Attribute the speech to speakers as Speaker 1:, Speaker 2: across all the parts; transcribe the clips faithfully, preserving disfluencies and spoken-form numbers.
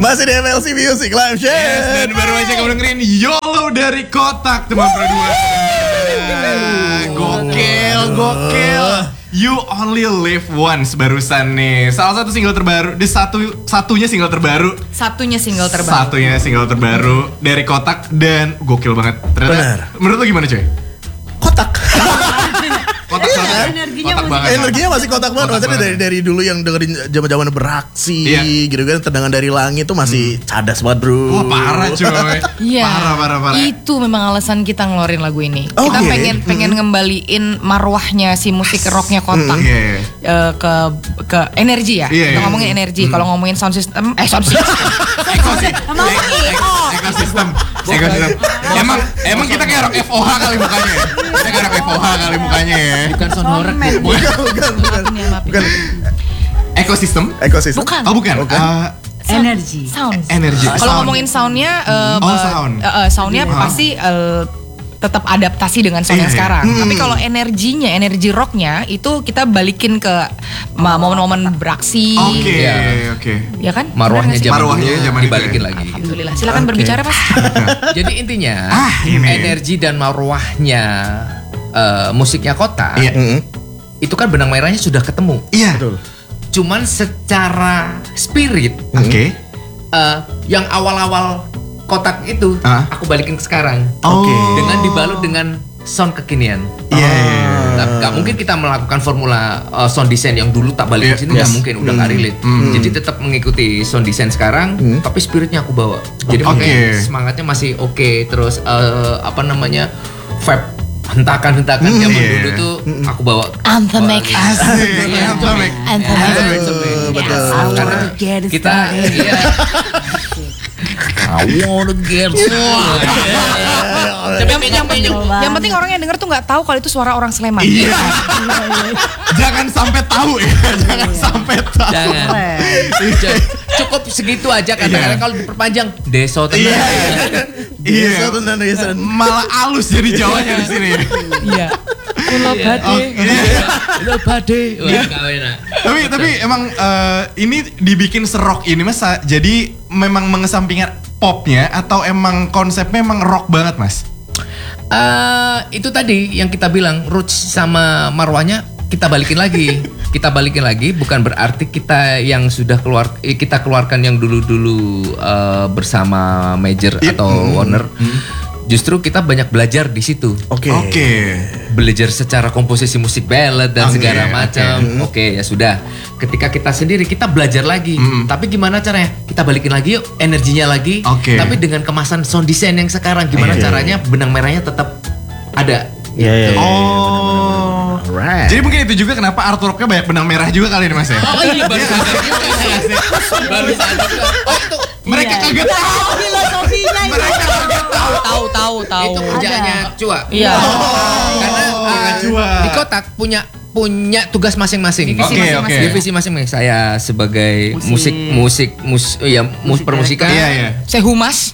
Speaker 1: Masih di M L C Music Live Show.
Speaker 2: Yes, dan baru aja kamu dengerin YOLO dari Kotak, teman berdua. Gokil, gokil. You Only Live Once barusan nih. Salah satu single terbaru, di satu satunya single terbaru.
Speaker 3: Satunya single terbaru.
Speaker 2: Satunya single terbaru dari Kotak dan gokil banget. Ternyata.
Speaker 1: Benar.
Speaker 2: Menurut lo gimana, coy?
Speaker 1: Kotak.
Speaker 2: Kotak
Speaker 1: Iya,
Speaker 2: banget.
Speaker 4: energinya
Speaker 2: Kotak
Speaker 4: masih-
Speaker 2: banget.
Speaker 1: Energinya masih kotak banget.
Speaker 2: Kotak
Speaker 1: Maksudnya
Speaker 2: banget.
Speaker 1: dari dari dulu yang dengerin zaman-zaman beraksi
Speaker 2: Iya.
Speaker 1: gitu kan, tendangan dari langit tuh masih cadas banget, bro.
Speaker 2: Wah, parah coy.
Speaker 3: Iya.
Speaker 2: Parah, parah, parah.
Speaker 3: Itu memang alasan kita ngeluarin lagu ini.
Speaker 1: Oke.
Speaker 3: Kita pengen pengen ngembaliin marwahnya si musik rocknya Kotak.
Speaker 2: Iya, iya.
Speaker 3: Eh, ke ke energi ya.
Speaker 2: Iya,
Speaker 3: Kita
Speaker 2: iya.
Speaker 3: ngomongin energi. Kalau ngomongin sound system, eh sound system.
Speaker 2: Ekosistem. Ekosistem. Ekosistem. Emang emang kita kayak rock F O H kali mukanya ya. Kita kayak rock F O H kali mukanya ya.
Speaker 5: Bukan sound horror.
Speaker 1: bukan, bukan, bukan.
Speaker 3: Maafin ya, maafin.
Speaker 1: Bukan
Speaker 2: Ekosistem.
Speaker 1: ekosistem.
Speaker 3: Bukan.
Speaker 2: Oh bukan.
Speaker 1: Bukan.
Speaker 2: Uh,
Speaker 4: Energi.
Speaker 3: Sound.
Speaker 2: energi.
Speaker 3: Kalau
Speaker 2: Sound.
Speaker 3: ngomongin soundnya, eh,
Speaker 2: Oh,
Speaker 3: eh,
Speaker 2: sound.
Speaker 3: eh, eh, soundnya
Speaker 2: Iya.
Speaker 3: pasti eh, tetap adaptasi dengan sound
Speaker 2: Iya,
Speaker 3: yang
Speaker 2: iya.
Speaker 3: sekarang.
Speaker 1: Hmm.
Speaker 3: Tapi kalau energinya, energi rocknya itu kita balikin ke ma- momen-momen beraksi,
Speaker 2: Oke,
Speaker 5: Iya.
Speaker 2: oke.
Speaker 3: ya kan?
Speaker 5: Marwahnya
Speaker 3: Benar nggak sih?
Speaker 5: zaman
Speaker 2: Marwahnya
Speaker 5: dulu
Speaker 2: zaman itu
Speaker 5: dibalikin
Speaker 2: ya.
Speaker 5: lagi.
Speaker 3: Alhamdulillah. Silakan
Speaker 1: Oke.
Speaker 3: berbicara, Mas.
Speaker 5: Jadi intinya
Speaker 2: Ah, ini.
Speaker 5: energi dan marwahnya eh, musiknya Kotak
Speaker 2: Iya.
Speaker 1: Mm-mm.
Speaker 5: itu kan benang merahnya sudah ketemu.
Speaker 2: Iya.
Speaker 1: Betul.
Speaker 5: Cuman secara spirit
Speaker 2: Oke.
Speaker 5: eh, yang awal-awal Kotak itu
Speaker 2: Ah.
Speaker 5: aku balikin ke sekarang
Speaker 2: Oke.
Speaker 5: dengan dibalut dengan sound kekinian.
Speaker 2: Iya, iya, iya.
Speaker 5: Nah, nggak mungkin kita melakukan formula uh, sound design yang dulu tak balik
Speaker 2: Iya,
Speaker 5: ke sini nggak
Speaker 1: yes.
Speaker 5: mungkin, udah nggak relate.
Speaker 2: Hmm.
Speaker 5: Jadi tetap mengikuti sound design sekarang,
Speaker 1: Hmm.
Speaker 5: tapi spiritnya aku bawa. Jadi
Speaker 2: Oke.
Speaker 5: makanya semangatnya masih oke. Terus uh, apa namanya vibe hentakan-hentakan
Speaker 2: Hmm,
Speaker 5: zaman
Speaker 2: iya.
Speaker 5: dulu tuh aku bawa.
Speaker 3: Anthemic.
Speaker 2: Asik. Anthemic.
Speaker 3: Anthemic.
Speaker 1: Betul, betul.
Speaker 5: Karena kita iya. I wanna get
Speaker 3: Yang, yang penting, yang penting orang yang denger tuh nggak tahu kalau itu suara orang Sleman.
Speaker 2: Iya. Jangan sampai tahu ya. Jangan sampai tahu.
Speaker 5: Jangan. Cukup segitu aja kadang-kadang
Speaker 2: Iya.
Speaker 5: kalau diperpanjang deso
Speaker 2: Iya.
Speaker 5: tenang.
Speaker 2: Iya.
Speaker 1: Desa tuh, dan desa.
Speaker 2: Malah halus jadi Jawanya di sini.
Speaker 3: Iya. Kulo
Speaker 2: Oh, iya.
Speaker 5: Lo bade. Wah, kau enak.
Speaker 2: tapi tapi emang eh, ini dibikin serok ini mas, jadi memang mengesampingkan popnya atau emang konsepnya emang rock banget mas?
Speaker 5: Eh, itu tadi yang kita bilang roots sama marwahnya kita balikin lagi. Kita balikin lagi bukan berarti kita yang sudah keluar eh, kita keluarkan yang dulu-dulu eh, bersama Major
Speaker 2: Iya.
Speaker 5: atau
Speaker 2: Hmm.
Speaker 5: Warner. Justru kita banyak belajar di situ.
Speaker 1: Oke.
Speaker 2: Oke.
Speaker 5: Belajar secara komposisi musik ballad dan
Speaker 2: Oke,
Speaker 5: segala
Speaker 2: oke.
Speaker 5: macam. Oke, ya sudah. Ketika kita sendiri kita belajar lagi.
Speaker 2: Mm.
Speaker 5: Tapi gimana caranya? Kita balikin lagi yuk energinya lagi.
Speaker 2: Oke.
Speaker 5: Tapi dengan kemasan sound design yang sekarang gimana
Speaker 1: Oke.
Speaker 5: caranya benang merahnya tetap ada.
Speaker 1: Iya, iya, iya.
Speaker 2: Oh.
Speaker 1: Alright.
Speaker 2: Jadi mungkin itu juga kenapa artworknya banyak benang merah juga kali ini mas ya?
Speaker 5: Oh iya baru sadar juga ya. Baru sadar juga. Oh itu
Speaker 2: Mereka kaget tahu.
Speaker 4: Filosofinya itu.
Speaker 2: Mereka kaget tahu.
Speaker 3: Tahu tahu tahu.
Speaker 5: itu kerjanya Cua.
Speaker 3: Iya.
Speaker 5: Karena uh,
Speaker 2: Cua.
Speaker 5: di Kotak punya punya tugas masing-masing.
Speaker 3: Divisi
Speaker 2: Oke,
Speaker 3: masing-masing.
Speaker 2: oke.
Speaker 5: Divisi masing-masing. Saya sebagai musik musik mus ya mus permusikan.
Speaker 2: Iya iya.
Speaker 3: Saya humas.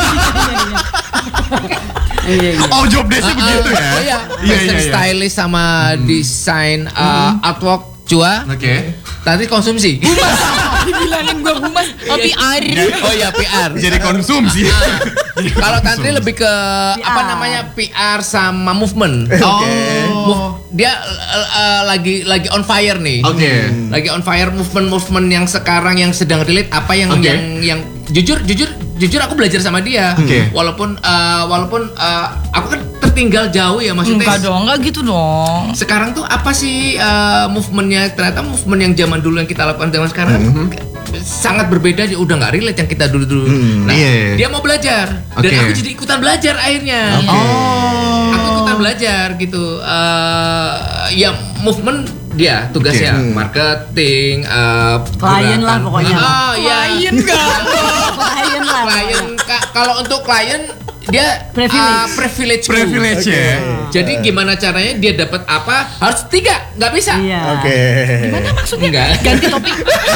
Speaker 4: Iya, iya.
Speaker 2: Oh job desk begitu ya?
Speaker 5: Oh iya,
Speaker 2: Iya
Speaker 5: fashion
Speaker 2: iya iya.
Speaker 5: stylist sama desain uh, artwork Cua.
Speaker 2: Oke.
Speaker 5: Tadi konsumsi.
Speaker 3: Dibilangin gue humas. Oh, P R.
Speaker 5: Oh iya P R.
Speaker 2: Jadi konsumsi. Jadi
Speaker 5: Kalau Tantri
Speaker 2: konsumsi.
Speaker 5: lebih ke apa
Speaker 4: R.
Speaker 5: namanya P R sama movement.
Speaker 2: Oh.
Speaker 5: Move- dia uh, uh, lagi lagi on fire nih.
Speaker 2: Oke.
Speaker 5: Lagi on fire movement-movement yang sekarang yang sedang relate apa yang
Speaker 2: Oke.
Speaker 5: yang yang jujur jujur jujur aku belajar sama dia.
Speaker 2: Oke.
Speaker 5: Walaupun uh, walaupun uh, aku kan tertinggal jauh ya maksudnya.
Speaker 3: Enggak dong, enggak gitu dong.
Speaker 5: Sekarang tuh apa sih uh, movementnya, ternyata movement yang zaman dulu yang kita lakukan zaman sekarang sangat berbeda, dia udah nggak relate yang kita dulu dulu. Nah,
Speaker 2: Iya.
Speaker 5: dia mau belajar dan
Speaker 2: Oke.
Speaker 5: aku jadi ikutan belajar akhirnya.
Speaker 2: Oh.
Speaker 5: Aku ikutan belajar gitu. Uh, ya movement dia tugasnya
Speaker 2: Oke.
Speaker 5: marketing, uh,
Speaker 4: Klien lah
Speaker 5: gerakan-
Speaker 4: pokoknya.
Speaker 5: Oh iya.
Speaker 3: Klien nggak?
Speaker 4: Klien lah.
Speaker 5: Klien. Ka- Kalau untuk klien dia
Speaker 4: Privilege.
Speaker 5: uh, privilege.
Speaker 2: Privilege ya.
Speaker 5: Jadi gimana caranya dia dapat apa? Harus tiga, nggak bisa.
Speaker 4: Iya.
Speaker 1: Oke.
Speaker 3: Gimana maksudnya?
Speaker 5: Enggak.
Speaker 3: Ganti topik.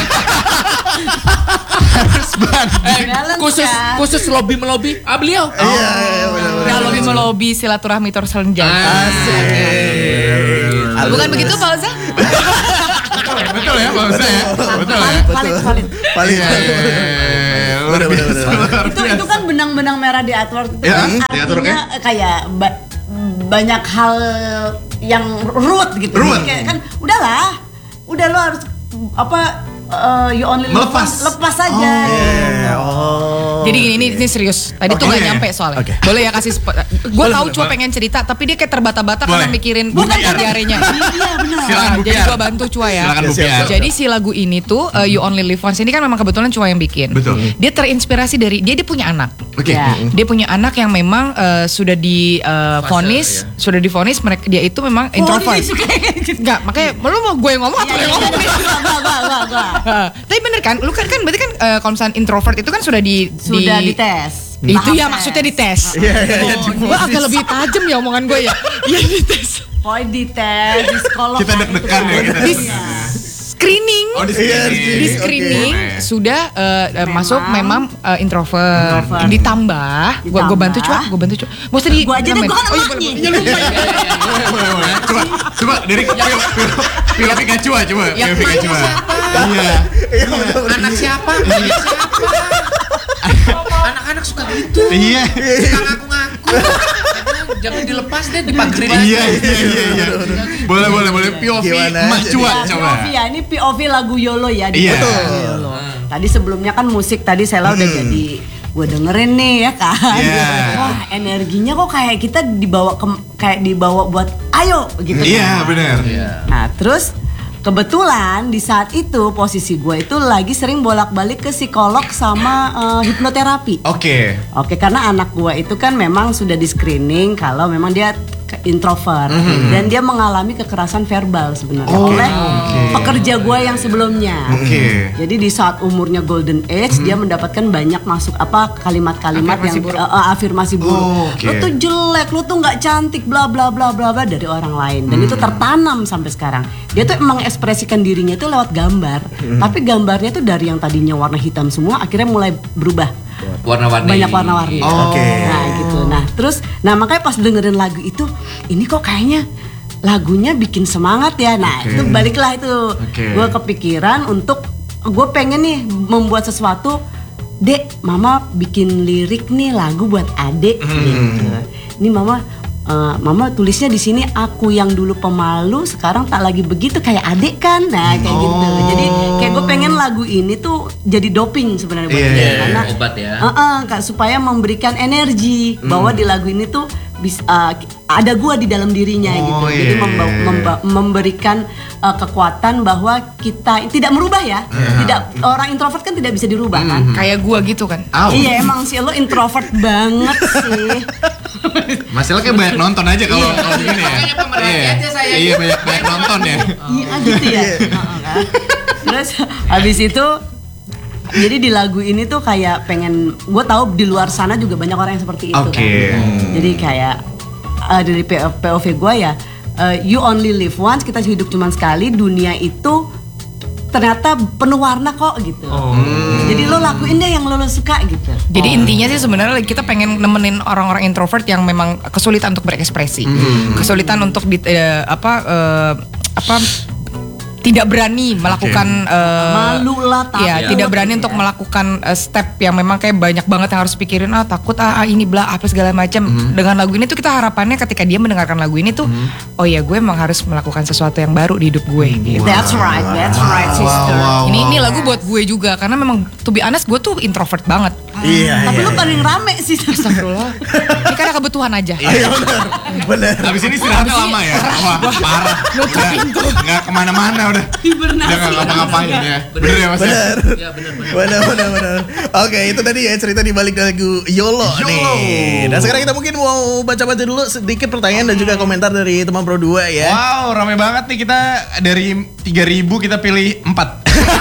Speaker 2: Harus banding.
Speaker 5: Eh,
Speaker 4: Balance
Speaker 5: khusus
Speaker 4: kan?
Speaker 5: khusus lobby melobi. Ah beliau.
Speaker 1: Iya, iya, benar-benar.
Speaker 3: Kalau lebih melobi silaturahmi terus terjadi.
Speaker 5: Asik.
Speaker 3: Bukan begitu Pak Oza?
Speaker 2: Betul ya, Pak Ustaz ya. Betul ya.
Speaker 4: Valid, valid, valid.
Speaker 1: Paling
Speaker 2: Iya, iya, iya, iya. luar
Speaker 1: Bener, bener,
Speaker 2: biasa.
Speaker 1: bener.
Speaker 2: luar
Speaker 4: Itu
Speaker 2: biasa.
Speaker 4: itu kan benang-benang merah di artwork itu
Speaker 2: Ya,
Speaker 4: kan
Speaker 2: di artwork
Speaker 4: artinya kayak ba- banyak hal yang root gitu.
Speaker 2: Root.
Speaker 4: Jadi kayak kan udahlah, udah lo harus apa uh, you only live
Speaker 2: Melepas.
Speaker 4: once, lepas aja.
Speaker 1: Eh, oh.
Speaker 3: Jadi gini, ini, ini serius. Tadi tuh
Speaker 2: Oke.
Speaker 3: gak nyampe soalnya.
Speaker 1: Oke.
Speaker 3: Boleh ya kasih gue tahu cuma pengen cerita, tapi dia kayak terbata-bata karena
Speaker 2: Boleh.
Speaker 3: mikirin
Speaker 2: Bu
Speaker 3: bukan
Speaker 2: Piar.
Speaker 3: diarenya.
Speaker 4: Iya benar.
Speaker 2: Silakan, Bu
Speaker 3: Jadi
Speaker 2: Piar.
Speaker 3: gue bantu Cua ya.
Speaker 2: Silakan, Bu
Speaker 1: Siap,
Speaker 2: Piar.
Speaker 1: siap.
Speaker 3: Jadi si lagu ini tuh uh, You Only Live Once ini kan memang kebetulan Cua yang bikin.
Speaker 2: Betul.
Speaker 3: Dia terinspirasi dari dia dia punya anak.
Speaker 2: Oke.
Speaker 4: Ya.
Speaker 3: Dia punya anak yang memang uh, sudah di uh, vonis, sudah divonis mereka dia itu memang introvert.
Speaker 4: Oh, suka kayak gitu.
Speaker 3: Enggak, makanya lu mau gue yang ngomong atau
Speaker 4: Iya,
Speaker 3: yang
Speaker 4: iya,
Speaker 3: ngomong?
Speaker 4: iya, gua, gua, gua, gua, gua.
Speaker 3: Uh, tapi bener kan, lu kan kan berarti kan uh, kalau misalnya introvert itu kan sudah di
Speaker 4: Sudah
Speaker 3: di,
Speaker 4: dites.
Speaker 3: itu
Speaker 4: Tahap
Speaker 3: ya
Speaker 4: tes.
Speaker 3: maksudnya dites.
Speaker 1: Iya, iya, iya,
Speaker 3: Oh, gua agak lebih tajam ya omongan gue ya. Iya dites.
Speaker 4: Pokoknya dites, di sekolah.
Speaker 2: Kita deg-degan ya kita.
Speaker 3: Di screening.
Speaker 2: Oh, di
Speaker 1: Iya,
Speaker 2: screening.
Speaker 3: Di
Speaker 1: Oke.
Speaker 3: screening
Speaker 2: Oke.
Speaker 3: sudah uh, uh, masuk memang uh, introvert.
Speaker 4: Introvert.
Speaker 3: Ditambah, gua gua bantu Cua, gua bantu Cua. Gak usah di
Speaker 4: Gua aja deh,
Speaker 3: diamen.
Speaker 4: gua kan
Speaker 3: Oh, iya,
Speaker 4: emaknya.
Speaker 3: boleh, boleh. Iya, lupa ya.
Speaker 2: Boleh, boleh. Coba, coba dari Pio Pika Cua, coba.
Speaker 3: Yang
Speaker 2: Pio Pika
Speaker 3: mana
Speaker 2: Cua.
Speaker 3: siapa?
Speaker 2: Iya.
Speaker 1: Iya, bener, bener.
Speaker 5: Anak siapa? Anak siapa? Anak-anak suka gitu.
Speaker 2: Iya.
Speaker 5: Suka ngaku-ngaku. Jangan- Jangan dilepas deh, dipagerin aja.
Speaker 2: Iya, iya, iya, iya. Boleh, boleh, boleh. P O V
Speaker 1: Gimana
Speaker 2: Emak
Speaker 1: aja
Speaker 2: Cua,
Speaker 4: Ya,
Speaker 2: coba.
Speaker 4: P O V ya, ini P O V lagu YOLO ya. di
Speaker 2: Iya.
Speaker 4: lagu
Speaker 1: Betul.
Speaker 4: YOLO. Tadi sebelumnya kan musik tadi Sela udah jadi gue dengerin nih ya kan.
Speaker 2: Iya.
Speaker 4: Wah energinya kok kayak kita dibawa ke kayak dibawa buat ayo gitu.
Speaker 2: Iya,
Speaker 4: kan.
Speaker 2: benar.
Speaker 4: Nah terus kebetulan di saat itu posisi gue itu lagi sering bolak-balik ke psikolog sama eh, hipnoterapi.
Speaker 2: Oke.
Speaker 4: Oke, karena anak gua itu kan memang sudah di screening kalau memang dia ke- introvert dan dia mengalami kekerasan verbal sebenarnya
Speaker 2: Oke,
Speaker 4: oleh
Speaker 2: oke.
Speaker 4: pekerja gua yang sebelumnya.
Speaker 2: Oke.
Speaker 4: Jadi di saat umurnya golden age dia mendapatkan banyak masuk apa kalimat-kalimat
Speaker 3: Afirmasi
Speaker 4: yang
Speaker 3: buruk.
Speaker 4: eh, eh, afirmasi buruk.
Speaker 2: Oh, oke.
Speaker 4: Lu tuh jelek, lu tuh nggak cantik, bla bla bla bla bla dari orang lain dan itu tertanam sampai sekarang. Dia tuh emang ekspresikan dirinya itu lewat gambar, tapi gambarnya tuh dari yang tadinya warna hitam semua akhirnya mulai berubah.
Speaker 5: Warna-warni.
Speaker 4: Banyak warna-warni.
Speaker 2: Oh.
Speaker 1: Oke.
Speaker 4: Nah gitu. Nah terus, nah makanya pas dengerin lagu itu, ini kok kayaknya lagunya bikin semangat ya. Nah
Speaker 2: Oke.
Speaker 4: itu baliklah itu,
Speaker 2: Oke.
Speaker 4: gue kepikiran untuk gue pengen nih membuat sesuatu. Dek, mama bikin lirik nih lagu buat adek. Gitu. Ini mama, eh, mama tulisnya di sini aku yang dulu pemalu sekarang tak lagi begitu kayak adek kan. Nah kayak gitu. Jadi kayak gue pengen lagu ini tuh jadi doping sebenarnya buat
Speaker 2: Iya,
Speaker 4: dia
Speaker 2: iya,
Speaker 4: karena
Speaker 5: obat ya.
Speaker 4: Heeh, Kak, supaya memberikan energi bahwa di lagu ini tuh bis- uh, ada gua di dalam dirinya
Speaker 2: Oh,
Speaker 4: gitu.
Speaker 2: iya,
Speaker 4: Jadi
Speaker 2: iya,
Speaker 4: memba-
Speaker 2: iya.
Speaker 4: memba- memberikan uh, kekuatan bahwa kita tidak merubah ya. Tidak orang introvert kan tidak bisa dirubah kan.
Speaker 3: Kayak gua gitu kan.
Speaker 2: Au.
Speaker 4: Iya emang sih lo introvert banget sih.
Speaker 2: Masalah kayak banyak nonton aja kalau kalau begini ya.
Speaker 5: Makanya pemerhati
Speaker 2: Iya.
Speaker 5: aja saya.
Speaker 2: Iya, banyak banyak nonton ya.
Speaker 4: Iya gitu ya. Heeh, kan. Terus habis itu jadi di lagu ini tuh kayak pengen gue tahu di luar sana juga banyak orang yang seperti itu
Speaker 2: Oke.
Speaker 4: kan. Jadi kayak uh, dari P O V gue ya uh, you only live once, kita hidup cuma sekali, dunia itu ternyata penuh warna kok gitu. Jadi lo lakuin deh yang lo, lo suka gitu.
Speaker 3: Jadi intinya sih sebenarnya kita pengen nemenin orang-orang introvert yang memang kesulitan untuk berekspresi, kesulitan untuk di, eh, apa eh, apa tidak berani melakukan eh,
Speaker 4: Malu lah, takut.
Speaker 3: ya, tidak berani
Speaker 4: ya.
Speaker 3: untuk melakukan eh, step yang memang kayak banyak banget yang harus pikirin, ah takut ah, ah, ini bla apa segala macam. Dengan lagu ini tuh kita harapannya ketika dia mendengarkan lagu ini tuh, oh ya gue emang harus melakukan sesuatu yang baru di hidup gue gitu.
Speaker 4: That's right, that's right sister.
Speaker 2: wow,
Speaker 3: Ini ini lagu buat gue juga karena memang to be honest gue tuh introvert banget.
Speaker 1: Iya,
Speaker 4: Tapi
Speaker 1: iya.
Speaker 4: lo paling rame sih.
Speaker 3: Astagfirullah. Ini karena kebutuhan aja.
Speaker 1: Iya benar. Benar.
Speaker 2: Habis ini istirahatnya lama ya. Wah, parah. Udah nggak kemana-mana udah.
Speaker 4: Hibernasi.
Speaker 2: Udah nggak ngapa-ngapain ya. Bener ya Mas? ya?
Speaker 1: Benar.
Speaker 5: Ya benar-benar.
Speaker 1: Benar, benar, benar. Oke, itu tadi ya cerita di balik lagu YOLO,
Speaker 2: YOLO.
Speaker 1: nih. Dan sekarang kita mungkin mau baca-baca dulu sedikit pertanyaan dan juga komentar dari teman Pro dua ya.
Speaker 2: Wow, rame banget nih kita dari tiga ribu kita pilih empat.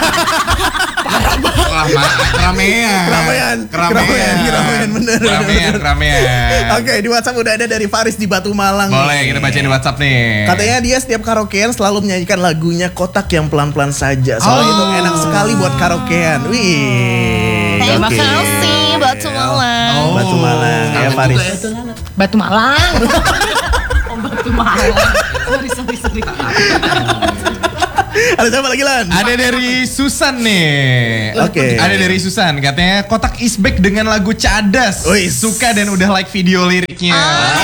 Speaker 2: Wah, ma- keramaian.
Speaker 1: Keramaian,
Speaker 2: Keramaian.
Speaker 1: keramaian, keramaian, bener, bener,
Speaker 2: Keramaian,
Speaker 1: bener.
Speaker 2: keramaian.
Speaker 1: Oke, di WhatsApp udah ada dari Faris di Batu Malang.
Speaker 2: Boleh
Speaker 1: nih.
Speaker 2: kita bacain di WhatsApp nih.
Speaker 1: Katanya dia setiap karaokean selalu menyanyikan lagunya Kotak yang pelan-pelan saja. Soalnya
Speaker 2: Oh.
Speaker 1: itu enak sekali buat karaokean. Wih.
Speaker 3: Terima
Speaker 1: oke.
Speaker 3: kasih Batu Malang.
Speaker 2: Oh.
Speaker 1: Batu Malang ya
Speaker 5: Kangen
Speaker 1: Faris.
Speaker 5: juga ya.
Speaker 3: Batu Malang.
Speaker 4: Oh, batu mahal. Sorry, sorry, sorry.
Speaker 1: Ada siapa lagi Lan?
Speaker 2: Ada dari Susan nih.
Speaker 1: Oke.
Speaker 2: Ada dari Susan, katanya kotak is back dengan lagu Cadas.
Speaker 1: Wih.
Speaker 2: Suka dan udah like video liriknya.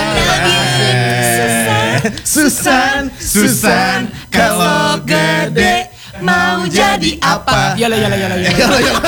Speaker 1: Susan,
Speaker 2: Susan, kalau gede
Speaker 3: mau jadi apa? Yalah yalah yalah yalah.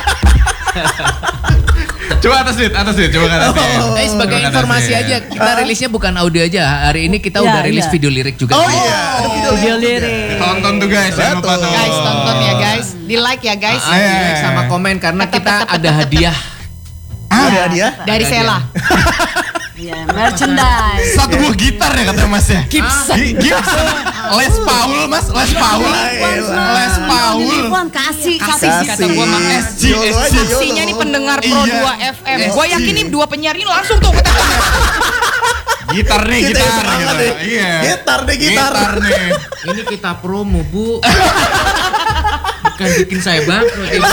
Speaker 2: Coba atas duit, atas duit, coba kan atas duit.
Speaker 5: Eh, sebagai
Speaker 2: Coba kan
Speaker 5: informasi
Speaker 2: atas duit.
Speaker 5: aja, kita rilisnya bukan audio aja. Hari ini kita
Speaker 4: Ya,
Speaker 5: udah rilis
Speaker 4: iya.
Speaker 5: video lirik juga.
Speaker 1: Oh iya, ada video
Speaker 4: Video
Speaker 1: lirik.
Speaker 4: lirik.
Speaker 2: Tonton tuh guys, jangan lupa tuh.
Speaker 3: Guys, tonton ya guys. Di like ya guys.
Speaker 5: Ah, di like sama komen karena kita ada hadiah.
Speaker 1: Ada hadiah.
Speaker 3: Dari
Speaker 5: Ada
Speaker 3: Sela.
Speaker 4: Ya, merchandise.
Speaker 2: Satu buah gitar ya katanya mas ya.
Speaker 3: Gibson.
Speaker 2: Gi- Gibson. Les Paul mas, Les Paul. Les Paul.
Speaker 4: Telepon kasih
Speaker 3: Kasih
Speaker 4: kasih.
Speaker 3: kata gua mah.
Speaker 2: S G
Speaker 1: Yolo
Speaker 2: S
Speaker 1: aja,
Speaker 2: G.
Speaker 1: yolo.
Speaker 3: Saksinya nih pendengar Pro
Speaker 2: Iya.
Speaker 3: dua F M.
Speaker 2: S
Speaker 3: Gue
Speaker 2: G.
Speaker 3: yakin nih dua penyiar ini langsung tuh ke telepon.
Speaker 2: Gitar nih,
Speaker 1: Kita
Speaker 2: gitar
Speaker 1: yang semangat
Speaker 2: gitu.
Speaker 1: nih.
Speaker 2: Iya.
Speaker 1: Gitar deh, gitar.
Speaker 2: nih.
Speaker 5: Ini kita promo, Bu. Bukan bikin saya bangkrut, Ibu.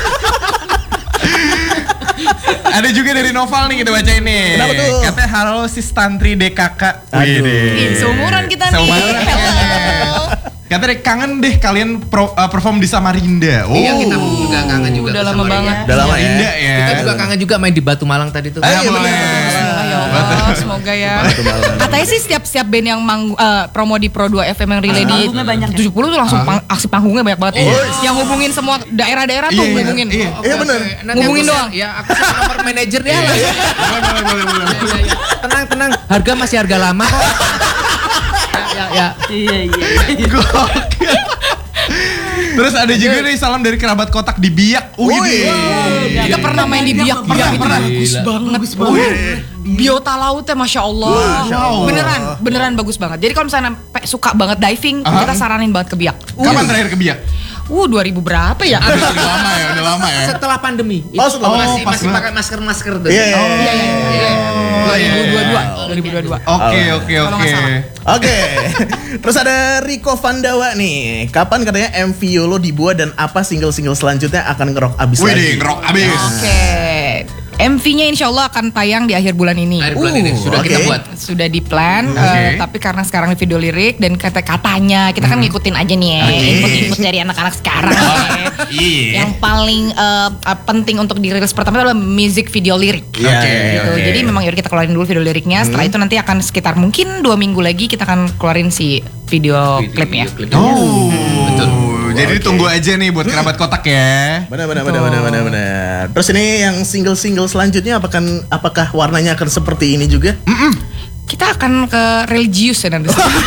Speaker 2: Ada juga dari Noval nih kita baca ini.
Speaker 1: Kenapa tuh?
Speaker 2: Katanya halo sis Tantri D K K.
Speaker 1: Aduh.
Speaker 3: Ih, seumuran kita nih.
Speaker 2: Seumuran.
Speaker 3: Hello.
Speaker 2: Katanya kangen deh kalian pro- uh, perform di Samarinda. Oh.
Speaker 5: Iya, kita juga kangen juga.
Speaker 3: Udah
Speaker 5: ke
Speaker 3: lama
Speaker 5: Samarinda.
Speaker 3: banget.
Speaker 1: Udah lama ya.
Speaker 2: Samarinda ya.
Speaker 5: Kita juga kangen juga main di Batu Malang tadi tuh.
Speaker 2: Ayo,
Speaker 1: iya,
Speaker 2: boleh.
Speaker 1: bener.
Speaker 3: Ya Allah, semoga ya. Katanya sih setiap setiap band yang mang, eh, promo di Pro dua F M yang relay di
Speaker 4: Panggungnya banyak ya?
Speaker 3: tujuh puluh tuh langsung pang- aksi panggungnya banyak banget. Yang hubungin semua daerah-daerah tuh
Speaker 2: Iya, iya,
Speaker 3: hubungin.
Speaker 2: iya.
Speaker 1: Iya bener.
Speaker 5: Nanti
Speaker 3: Hubungin
Speaker 5: aku
Speaker 3: doang.
Speaker 5: share- Ya, aku share nomor manajer dia lah.
Speaker 2: Boleh, boleh, boleh, boleh.
Speaker 5: Ya, ya. Tenang, tenang. Harga masih harga lama kok. Ya, ya.
Speaker 4: Iya iya.
Speaker 2: Gokil. Terus ada juga nih salam dari kerabat kotak di Biak. Wih,
Speaker 1: Wih.
Speaker 2: deh.
Speaker 3: Kita pernah main di Biak,
Speaker 2: Pernah,
Speaker 3: Biak itu
Speaker 2: pernah.
Speaker 3: bagus banget. Biota lautnya Masya Allah.
Speaker 1: Masya Allah.
Speaker 3: Beneran, beneran bagus banget. Jadi kalau misalnya pe- suka banget diving,
Speaker 2: Aha.
Speaker 3: kita saranin banget ke Biak.
Speaker 2: Kapan terakhir ke Biak?
Speaker 3: Uh, dua ribu berapa ya?
Speaker 2: Udah lama ya, udah lama ya.
Speaker 5: Setelah pandemi.
Speaker 1: Oh, setelah
Speaker 5: masih
Speaker 2: pandemi.
Speaker 5: masih
Speaker 2: Oh, pas
Speaker 5: pakai masker-masker tuh.
Speaker 1: Iya, iya, iya.
Speaker 3: Iya, iya, iya.
Speaker 2: Oh, iya, iya.
Speaker 3: dua ribu dua puluh dua. dua ribu dua puluh dua.
Speaker 2: Oke, oke,
Speaker 3: Kalau
Speaker 2: oke.
Speaker 3: nggak salah.
Speaker 1: Oke, terus ada Riko Vandawa nih. Kapan katanya M V Yolo dibuat dan apa single-single selanjutnya akan ngerok abis
Speaker 2: Wih,
Speaker 1: lagi?
Speaker 2: deh, ngerok abis.
Speaker 3: Oke. M V-nya insya Allah akan tayang di akhir bulan ini.
Speaker 5: Akhir bulan
Speaker 1: Uh,
Speaker 5: ini sudah
Speaker 1: oke.
Speaker 5: kita buat.
Speaker 3: Sudah di plan,
Speaker 2: Oke.
Speaker 3: tapi karena sekarang di video lirik dan kata-katanya kita kan ngikutin aja nih ya,
Speaker 1: Oke.
Speaker 3: input-input dari anak-anak sekarang. ya.
Speaker 2: Iya.
Speaker 3: Yang paling eh, eh, penting untuk dirilis pertama itu adalah music video lirik.
Speaker 1: Iya,
Speaker 2: Oke,
Speaker 3: Gitu.
Speaker 2: oke.
Speaker 3: Jadi memang yaudah kita keluarin dulu video liriknya. Setelah itu nanti akan sekitar mungkin dua minggu lagi kita akan keluarin si video,
Speaker 5: Video
Speaker 3: klipnya.
Speaker 5: klipnya.
Speaker 2: Oh,
Speaker 5: Betul.
Speaker 2: Jadi tunggu aja nih buat kerabat kotak ya.
Speaker 1: Benar, benar, benar, benar, benar, benar. Terus ini yang single-single selanjutnya apakah apakah warnanya akan seperti ini juga?
Speaker 3: Kita akan ke religius ya nanti.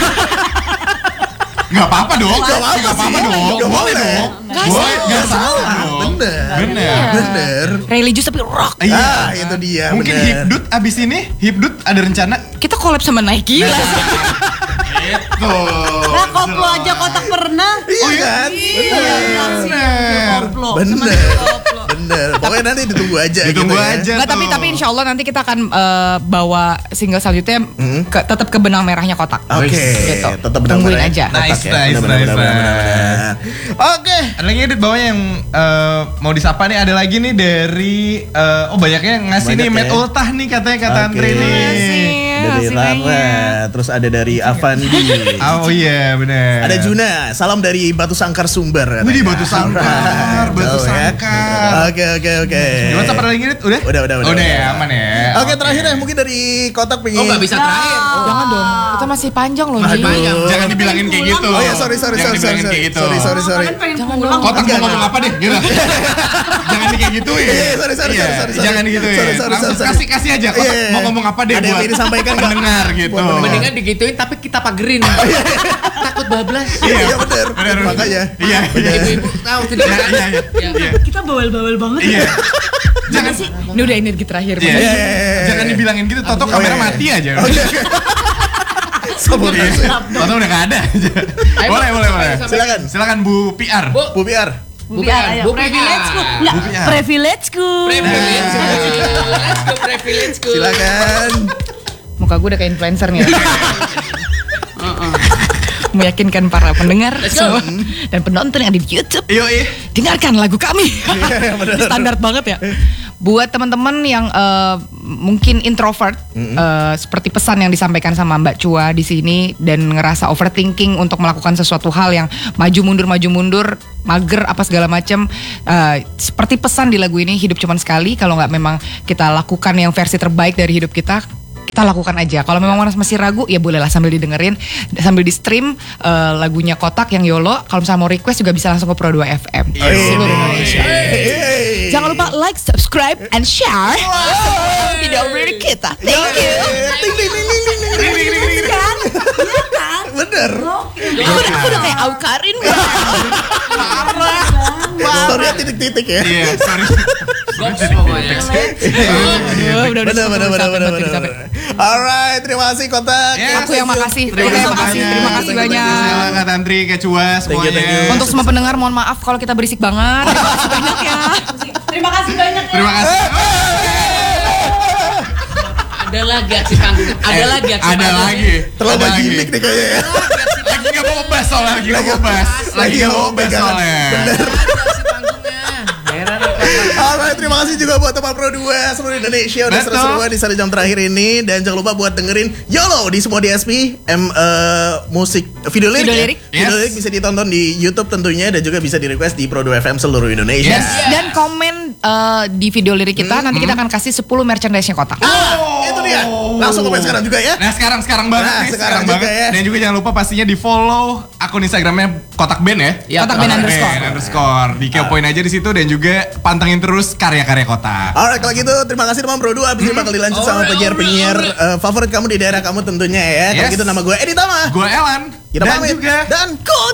Speaker 2: Gak apa-apa dong.
Speaker 1: Gak apa-apa
Speaker 2: Gak apa-apa
Speaker 1: sih.
Speaker 2: dong.
Speaker 1: Gak
Speaker 2: Boleh
Speaker 1: boleh.
Speaker 2: dong.
Speaker 3: Gak
Speaker 2: Boleh,
Speaker 3: salah.
Speaker 2: gak salah dong.
Speaker 1: Bener.
Speaker 2: Bener.
Speaker 1: Bener.
Speaker 3: Religius tapi rock.
Speaker 2: Iya.
Speaker 1: Ah, itu dia.
Speaker 2: Mungkin
Speaker 1: bener.
Speaker 2: Hipdut abis ini, Hipdut ada rencana?
Speaker 3: Kita collab sama Nike lah.
Speaker 2: Gitu.
Speaker 4: Nah, koplo aja kotak pernah.
Speaker 1: Iya kan?
Speaker 2: Bener.
Speaker 4: Koplo.
Speaker 1: Bener. Bener. Pokoknya nanti ditunggu aja.
Speaker 2: Ditunggu
Speaker 1: gitu ya.
Speaker 2: aja.
Speaker 3: Nggak, tapi
Speaker 2: tuh.
Speaker 3: tapi insya Allah nanti kita akan eh, bawa single selanjutnya ke, tetap ke benang merahnya kotak.
Speaker 1: Oke,
Speaker 3: Gitu.
Speaker 1: tetap benar
Speaker 3: Tungguin aja.
Speaker 2: Nice, nice, nice, nice.
Speaker 1: Oke.
Speaker 2: Ada lagi edit bawahnya yang eh, mau disapa nih, ada lagi nih dari eh, oh banyaknya ngasih
Speaker 1: Banyak
Speaker 2: nih
Speaker 1: ya.
Speaker 2: Matt Ultah nih katanya kata
Speaker 1: Oke.
Speaker 2: Andre nih.
Speaker 3: Makasih.
Speaker 1: Dari
Speaker 3: Makasih
Speaker 1: Rara,
Speaker 3: banyak.
Speaker 1: terus ada dari Avandi.
Speaker 2: Oh iya bener.
Speaker 1: Ada Juna, salam dari Batu Sangkar Sumber.
Speaker 2: Wih, di
Speaker 1: katanya.
Speaker 2: Batu Sangkar, Batu
Speaker 1: Jauh ya.
Speaker 2: Sangkar.
Speaker 1: Oke, oke, oke.
Speaker 2: Di WhatsApp ada lagi Dit? Udah?
Speaker 1: Udah, udah, udah.
Speaker 2: Udah ya, aman ya.
Speaker 1: Oke, terakhir ya mungkin dari kotak pengen.
Speaker 5: Oh, nggak bisa terakhir.
Speaker 3: Jangan dong, kita masih panjang loh.
Speaker 5: Masih
Speaker 3: Ji.
Speaker 5: panjang.
Speaker 2: Jangan dibilangin kayak gitu.
Speaker 1: Oh ya, sorry, sorry,
Speaker 2: Jangan
Speaker 1: sorry, sorry,
Speaker 2: dibilangin
Speaker 1: sorry,
Speaker 2: kayak gitu.
Speaker 1: sorry, sorry, sorry.
Speaker 4: Kan pengen
Speaker 3: Jangan
Speaker 4: pulang.
Speaker 2: Kotak mau
Speaker 1: Enggak,
Speaker 2: ngomong
Speaker 1: enggak.
Speaker 2: apa deh? Gitu. Jangan di kayak gituin.
Speaker 1: Iya, sorry, sorry,
Speaker 2: Iya,
Speaker 1: sorry, sorry, sorry.
Speaker 2: Jangan digituin.
Speaker 1: Sorry, sorry,
Speaker 2: Langsung
Speaker 1: sorry, sorry.
Speaker 2: kasih kasih aja. Kotak
Speaker 1: Iya.
Speaker 2: mau ngomong apa deh
Speaker 1: Ada yang
Speaker 2: buat
Speaker 1: ingin disampaikan nggak?
Speaker 2: pendengar gitu.
Speaker 1: Buat pendengar.
Speaker 5: Mendingan digituin tapi kita pagerin. Takut bablas.
Speaker 1: Iya, iya bener.
Speaker 2: Bener.
Speaker 1: Makanya.
Speaker 2: Iya, iya.
Speaker 5: Ibu-ibu tahu tidak?
Speaker 2: Iya, iya, iya.
Speaker 5: Ya.
Speaker 2: Iya.
Speaker 4: Kita bawel-bawel banget.
Speaker 2: Iya. Jangan
Speaker 3: Ini udah energi terakhir.
Speaker 2: Iya.
Speaker 3: Bang.
Speaker 1: Iya, iya, iya.
Speaker 2: Jangan dibilangin gitu, Toto
Speaker 1: Oh,
Speaker 2: kamera
Speaker 1: iya, iya.
Speaker 2: mati aja.
Speaker 1: Oke, oke. Sabotase.
Speaker 2: Toto udah gak ada.
Speaker 5: Ayo,
Speaker 2: Boleh,
Speaker 5: Bu,
Speaker 2: boleh,
Speaker 5: sampai-
Speaker 2: boleh.
Speaker 5: sampai-
Speaker 1: Silakan.
Speaker 2: Silakan Bu P R.
Speaker 5: Bu,
Speaker 1: Bu Biar.
Speaker 4: Bu Biar, ayo.
Speaker 5: Bu
Speaker 4: Privilege-ku.
Speaker 5: Biar.
Speaker 4: Enggak,
Speaker 2: Bu Biar.
Speaker 4: privilege-ku.
Speaker 5: privilege. Let's go privilege ku.
Speaker 1: Silakan.
Speaker 3: Muka gue udah kayak influencer nih. Meyakinkan para pendengar
Speaker 5: Let's go.
Speaker 3: semua dan penonton yang ada di YouTube.
Speaker 2: Yo, iya.
Speaker 3: Dengarkan lagu kami.
Speaker 1: Iya, bener.
Speaker 3: Standar banget ya. Buat teman-teman yang uh, mungkin introvert, mm-hmm. uh, seperti pesan yang disampaikan sama Mbak Chua di sini dan ngerasa overthinking untuk melakukan sesuatu hal yang maju mundur maju mundur, mager apa segala macam. Uh, seperti pesan di lagu ini, hidup cuman sekali. Kalau nggak memang kita lakukan yang versi terbaik dari hidup kita, kita lakukan aja. Kalau memang masih ragu, ya bolehlah sambil didengerin, sambil di stream uh, lagunya Kotak yang YOLO. Kalau misalnya mau request juga bisa langsung ke Pro dua F M seluruh Indonesia. Jangan lupa like, subscribe, and share video lirik kita. Thank you.
Speaker 4: Kan? Iya kan?
Speaker 1: Bener.
Speaker 3: Aku udah, aku udah kayak Aukarin.
Speaker 1: Story titik-titik ya.
Speaker 2: Iya, sorry.
Speaker 5: Goks pokoknya.
Speaker 3: Udah, udah,
Speaker 1: Bener, bener, bener, bener, bener. Alright, terima kasih Kotak.
Speaker 2: Yes.
Speaker 3: Aku yang makasih.
Speaker 2: Terima kasih
Speaker 3: Terima kasih. Terima kasih banyak.
Speaker 2: Kak Tantri, Kak Chua,
Speaker 1: Thank you, thank you.
Speaker 2: semuanya.
Speaker 3: Untuk semua pendengar, mohon maaf kalau kita berisik banget. Terima kasih banyak ya.
Speaker 4: Terima kasih banyak ya.
Speaker 2: Terima kasih.
Speaker 5: Ada lagi aksi panggung. Ada lagi aksi
Speaker 2: Ada
Speaker 5: panggung.
Speaker 2: lagi.
Speaker 1: Terlalu
Speaker 2: Ada lagi.
Speaker 1: gimmick nih kayaknya ya.
Speaker 2: Lagi nggak mau ngebahas soalnya, lagi nggak mau bahas. Lagi nggak mau bahas soalnya.
Speaker 5: Ada aksi panggungnya. Heran aku.
Speaker 1: Alright, terima kasih juga buat teman Pro dua seluruh Indonesia udah
Speaker 2: Betul.
Speaker 1: seru-seruan di satu jam terakhir ini. Dan jangan lupa buat dengerin YOLO di semua D S P, M uh, musik video lirik.
Speaker 3: Video
Speaker 1: ya?
Speaker 3: lirik.
Speaker 1: Video
Speaker 2: Yes.
Speaker 1: lirik bisa ditonton di YouTube tentunya dan juga bisa di request di Pro dua F M seluruh Indonesia.
Speaker 2: Yes.
Speaker 3: Dan komen uh, di video lirik kita, nanti kita akan kasih sepuluh merchandise-nya Kotak.
Speaker 1: Ah, itu dia. Langsung komen sekarang juga ya.
Speaker 2: Nah sekarang sekarang banget
Speaker 1: Nah,
Speaker 2: nih,
Speaker 1: sekarang
Speaker 2: sekarang,
Speaker 1: juga
Speaker 2: banget.
Speaker 1: ya.
Speaker 2: Dan juga jangan lupa pastinya di follow akun Instagramnya Kotak Band ya.
Speaker 5: Ya,
Speaker 3: Kotak Band underscore.
Speaker 2: underscore. Di kepoin aja di situ dan juga pantengin terus karya-karya Kotak.
Speaker 1: Alright, kalau gitu terima kasih teman Pro dua. Abis ini bakal dilanjut sama
Speaker 5: Alright,
Speaker 1: penyiar-penyiar
Speaker 5: alright,
Speaker 1: uh, favorit kamu di daerah kamu tentunya ya. Kalau
Speaker 2: Yes.
Speaker 1: gitu nama gue Edi Tama.
Speaker 2: Gue Elan
Speaker 1: Kita
Speaker 2: dan
Speaker 1: pamit.
Speaker 2: juga
Speaker 1: Dan Kotak.